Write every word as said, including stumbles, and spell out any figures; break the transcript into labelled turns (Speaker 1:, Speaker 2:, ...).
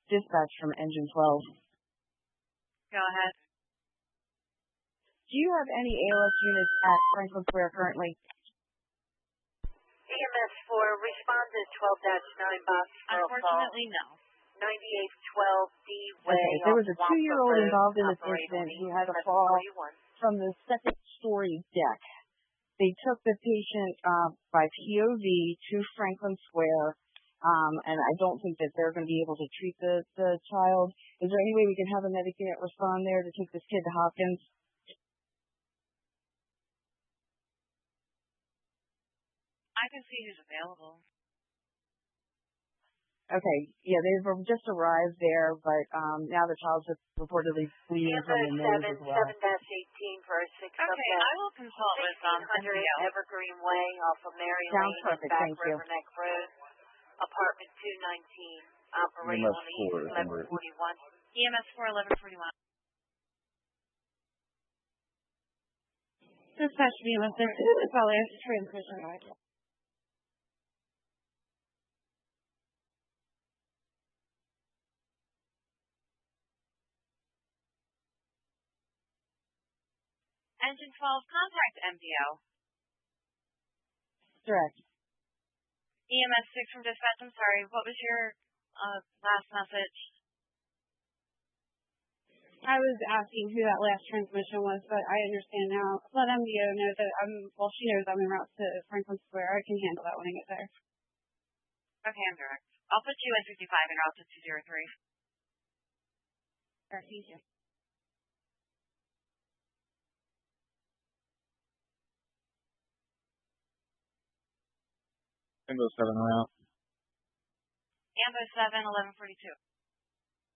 Speaker 1: dispatch from Engine twelve.
Speaker 2: Go ahead.
Speaker 1: Do you have any A L S units at Franklin Square currently?
Speaker 3: E M S four, responded twelve dash nine box.
Speaker 2: Unfortunately, no.
Speaker 3: ninety-eight twelve D Way.
Speaker 1: Okay, there was a two-year-old involved in this incident who had a fall from the second-story deck. They took the patient uh, by P O V to Franklin Square, um, and I don't think that they're going to be able to treat the, the child. Is there any way we can have a medic unit respond there to take this kid to Hopkins?
Speaker 2: I can see who's available.
Speaker 1: Okay, yeah, they've just arrived there, but um, now the child's reportedly bleeding from the nose as well.
Speaker 3: seven dash eighteen for a six.
Speaker 2: Okay, I will consult with um,
Speaker 3: sixteen hundred Evergreen Way off of Mary
Speaker 1: Sounds
Speaker 3: Lane,
Speaker 1: perfect,
Speaker 3: Back
Speaker 1: thank you.
Speaker 3: River Neck Road, apartment two nineteen, operational needs eleven forty-one.
Speaker 2: E M S four, eleven forty-one.
Speaker 4: Dispatch to be listed. It's all there's transmission right.
Speaker 2: Engine twelve, contact M D O.
Speaker 1: Direct.
Speaker 2: E M S six from dispatch, I'm sorry, what was your uh, last message?
Speaker 4: I was asking who that last transmission was, but I understand now. Let M D O know that I'm, well, she knows I'm en route to Franklin Square. I can handle that when I get there.
Speaker 2: Okay, I'm direct. I'll put you in fifty-five and route to two zero three.
Speaker 4: All right, thank you.
Speaker 5: Ambo seven route.
Speaker 2: Ambo seven, eleven forty-two.